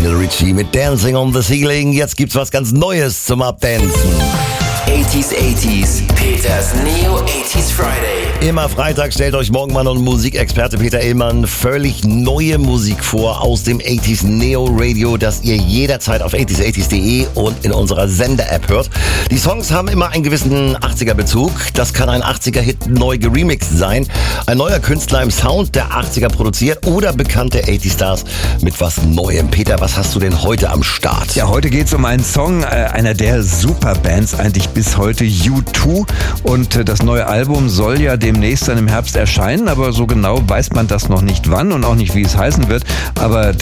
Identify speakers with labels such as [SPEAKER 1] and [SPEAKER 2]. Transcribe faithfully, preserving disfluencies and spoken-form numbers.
[SPEAKER 1] Lionel Richie mit Dancing on the Ceiling. Jetzt gibt's was ganz Neues zum Abdancen.
[SPEAKER 2] achtziger, achtziger, Peters Neo achtziger Friday.
[SPEAKER 1] Immer Freitag stellt euch Morgenmann und Musikexperte Peter Illmann völlig neue Musik vor aus dem achtziger Neo Radio, das ihr jederzeit auf achtziger achtziger punkt de und in unserer Sender-App hört. Die Songs haben immer einen gewissen achtziger-Bezug. Das kann ein achtziger-Hit neu geremixed sein, ein neuer Künstler im Sound der achtziger produziert oder bekannte achtziger-Stars mit was Neuem. Peter, was hast du denn heute am Start?
[SPEAKER 3] Ja, heute geht's um einen Song äh, einer der Superbands eigentlich bis heute, U zwei. Und äh, das neue Album soll ja demnächst dann im Herbst erscheinen, aber so genau weiß man das noch nicht wann und auch nicht, wie es heißen wird. Aber